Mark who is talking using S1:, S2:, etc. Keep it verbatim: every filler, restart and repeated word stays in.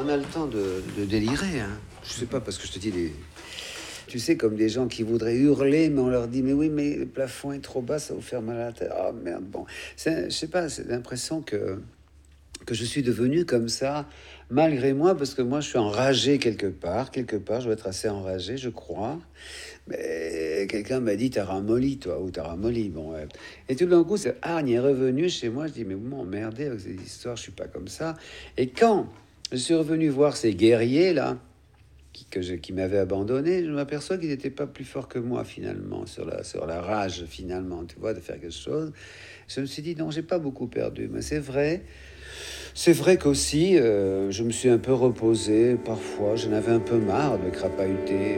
S1: On a le temps de, de délirer, hein. Je sais pas, parce que je te dis des... Tu sais, comme des gens qui voudraient hurler, mais on leur dit, mais oui, mais le plafond est trop bas, ça va vous faire mal à la tête. Oh merde, bon. C'est, je sais pas, c'est l'impression que, que je suis devenu comme ça, malgré moi, parce que moi, je suis enragé quelque part. Quelque part, je dois être assez enragé, je crois. Mais quelqu'un m'a dit, t'as ramolli, toi, ou t'as ramolli. Bon, ouais. Et tout d'un coup, cette hargne est revenue chez moi. Je dis, mais vous m'emmerdez avec ces histoires, je suis pas comme ça. Et quand je suis revenu voir ces guerriers, là, qui, que je, qui m'avaient abandonné, je m'aperçois qu'ils n'étaient pas plus forts que moi, finalement, sur la, sur la rage, finalement, tu vois, de faire quelque chose. Je me suis dit, non, j'ai pas beaucoup perdu. Mais c'est vrai, c'est vrai qu'aussi, euh, je me suis un peu reposé, parfois, j'en avais un peu marre de crapahuter.